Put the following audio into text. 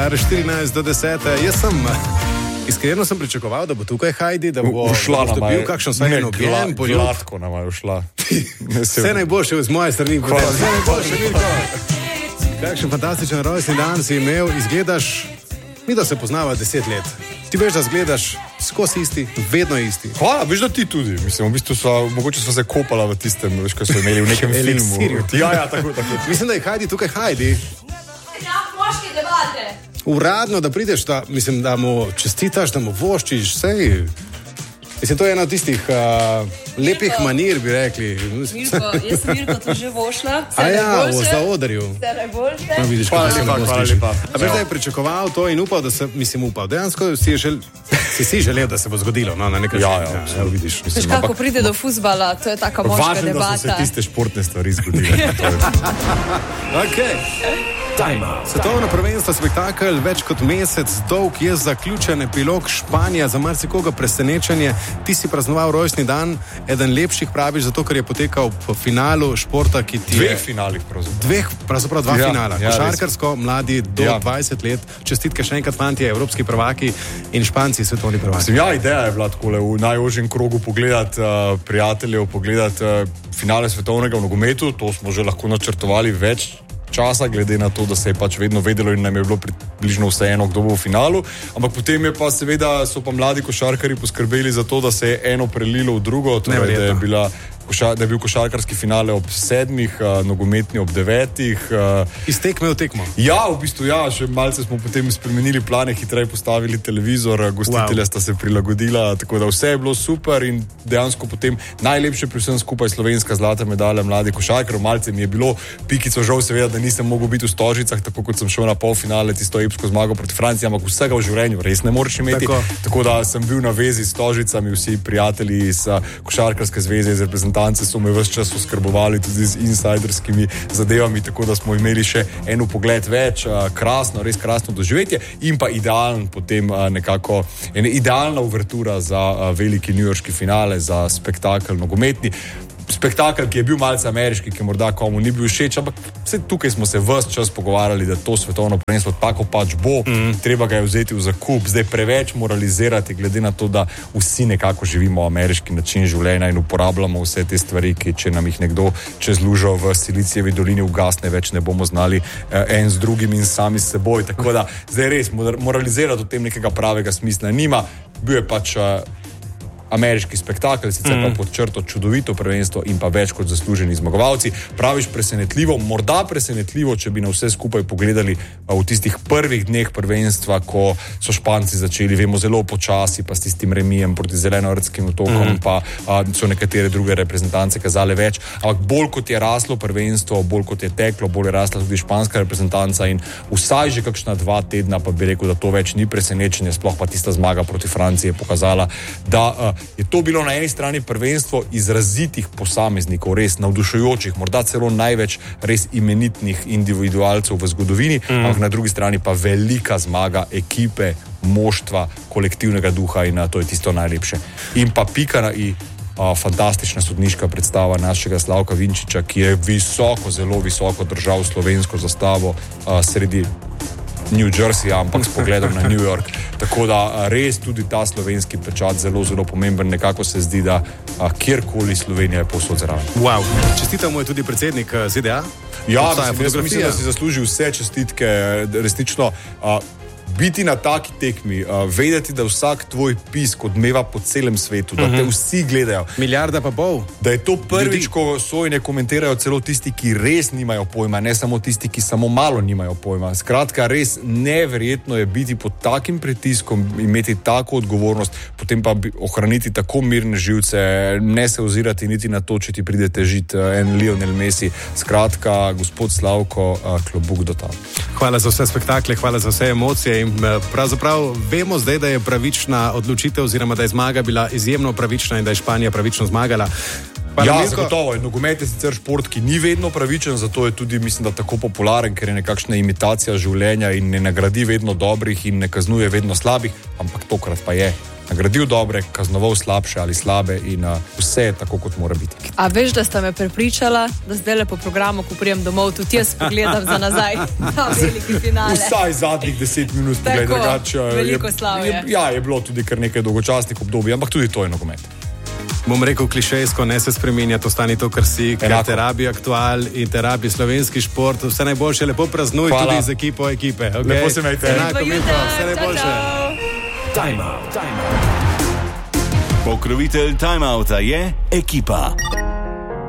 star 14 do 10. Iskreno sem pričakoval, da bo tukaj Heidi, da bo dobil kakšen sajn objem. Gladko nama je ušla. Vse najboljše z moje strani. Vse najboljše, Mirko. Kakšen fantastičen rojstni dan si imel, izgledaš, mi da se poznava 10 let. Ti veš, da zgledaš skozi isti, vedno isti. Hvala, veš, da ti tudi. Mislim, v bistvu mogoče sva se kopala v tistem, veš, ko smo imeli v nekem filmu. Ja, tako. Mislim, da je Heidi tukaj Heidi. Ja, moški debate. Uradno, da prideš, da mu čestitaš, da mu voščiš, sej. Mislim, to je ena od tistih lepih manir, bi rekli. Mirko, jaz sem Mirko to že vošla. V zaodrju. Vse najboljše. Vidiš, hvala lepa. A veš, da je pričakoval to in upal, da se, upal. Dejansko si želel, da se bo zgodilo. No, na nekaj vidiš. Veš, kako pride do fuzbala, to je taka moška debata. debata. Važno, da so se tiste športne stvari zgodile. Okay. Svetovno prvenstvo spektakel več kot mesec dolg je zaključen epilog Španija, za marsikoga presenečenje. Ti si praznoval rojstni dan, eden lepših praviš, zato ker je potekal po finalu športa, ki ti je... Dveh finalih pravzaprav. Pravzaprav dva finala. Košarkarsko, mladi do 20 let. Čestitke še enkrat, fantje, evropski prvaki in Španci svetovni prvaki. Ideja je bila takole v najožjem krogu pogledati prijateljev, pogledati finale svetovnega v nogometu. To smo že lahko načrtovali več časa, glede na to, da se je pač vedno vedelo in nam je bilo približno vseeno, kdo bo v finalu. Ampak potem je pa seveda, so pa mladi košarkari poskrbeli za to, da se je eno prelilo v drugo, torej, da je bil košarkarski finale ob 7, nogometni ob 9. Iz tekme v tekmo. Ja, v bistvu ja, še malce smo potem spremenili plane, hitreje postavili televizor, gostitelja sta se prilagodila, tako da vse je bilo super in dejansko potem najlepše pri vsem skupaj slovenska zlata medalja mladi košarkarjev. Malce mi je bilo pikico žal seveda, da nisem mogel biti v Stožicah, tako kot sem šel na polfinale, tisto epsko zmago proti Franciji, ampak vsega v življenju res ne moreš imeti. Tako da sem bil na vezi s Stožicami, vsi prijatelji iz košarkarske zveze, iz reprezentance so me ves čas oskrbovali tudi z insiderskimi zadevami, tako da smo imeli še en pogled več, krasno, res krasno doživetje in pa idealen potem nekako idealna uvertura za veliki newyorški finale, za spektakel nogometni. Spektakel, ki je bil malce ameriški, ki morda komu ni bil všeč, ampak vse tukaj smo se ves čas pogovarjali, da to svetovno prvenstvo tako pač bo, treba ga je vzeti v zakup, zdaj preveč moralizirati, glede na to, da vsi nekako živimo ameriški način življenja in uporabljamo vse te stvari, ki če nam jih nekdo čez lužo v Silicijevi dolini ugasne, več ne bomo znali en z drugim in sami s seboj, tako da zdaj res moralizirati o tem nekega pravega smisla nima, bil je pač ameriški spektakel, sicer pa pod črto čudovito prvenstvo in pa več kot zasluženi zmagovalci. Praviš presenetljivo, morda presenetljivo, če bi na vse skupaj pogledali v tistih prvih dneh prvenstva, ko so Španci začeli, vemo, zelo počasi, pa s tistim remijem proti Zelenoordskim otokom, pa so nekatere druge reprezentance kazale več, ampak bolj kot je raslo prvenstvo, bolj kot je teklo, bolj je rasla tudi španska reprezentanca in vsaj že kakšna 2 tedna pa bi rekel, da to več ni presenečenje, sploh pa tista zmaga proti Franciji je pokazala, da je to bilo na eni strani prvenstvo izrazitih posameznikov, res navdušujočih, morda celo največ res imenitnih individualcev v zgodovini, ampak na drugi strani pa velika zmaga ekipe, moštva, kolektivnega duha in to je tisto najlepše. In pa pika na i, fantastična sodniška predstava našega Slavka Vinčiča, ki je visoko, zelo visoko držal slovensko zastavo sredi New Jersey, ampak s pogledom na New York. Tako da res tudi ta slovenski pečat zelo, zelo pomemben. Nekako se zdi, da kjerkoli Slovenija je povsod zraven. Wow. Čestitamo je tudi predsednik ZDA. Ja, mislim, da si zasluži vse čestitke. Resnično, biti na taki tekmi, vedeti, da vsak tvoj pisk odmeva po celem svetu, da te vsi gledajo. Milijarda pa pol. Da je to prvič, ko sojne komentirajo celo tisti, ki res nimajo pojma, ne samo tisti, ki samo malo nimajo pojma. Skratka, res neverjetno je biti pod takim pritiskom, imeti tako odgovornost, potem pa ohraniti tako mirne živce, ne se ozirati niti na to, če ti pride težit en Lionel Messi. Skratka, gospod Slavko, klobuk do tam. Hvala za vse spektakle, hvala za vse emocije. Pravzaprav vemo zdaj, da je pravična odločitev oziroma da je zmaga bila izjemno pravična in da je Španija pravično zmagala. Zagotovo je. Nogomet je sicer šport, ki ni vedno pravičen, zato je tudi, mislim, da tako popularen, ker je nekakšna imitacija življenja in ne nagradi vedno dobrih in ne kaznuje vedno slabih, ampak tokrat pa je. nagradil dobre, kaznoval slabše ali slabe in vse tako, kot mora biti. A veš, da sta me prepričala, da zdaj po programu, ko prijem domov, tudi jaz pogledam za nazaj na veliki finale. Vsaj zadnjih 10 minut pogledaj drugače. Veliko slavje. Ja, je bilo tudi kar nekaj dolgočasnih obdobij, ampak tudi to je nogomet. Bom rekel klišejsko, ne se spreminjati, ostani to, kar si, ker te rabi aktual in te rabi slovenski šport. Vse najboljše, lepo praznuj tudi z ekipo ekipe. Okay? Lepo se imejte. Enako Mitro, vse najboljše. Time Out. Pokrovitelj Time Outa je Ekipa.